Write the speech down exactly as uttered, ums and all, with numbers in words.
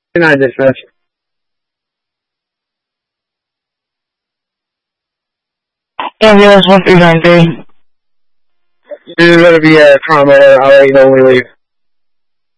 Good night, Dispatch. Ambulance one three nine three. This is going to be a trauma. I'll let you know when we leave.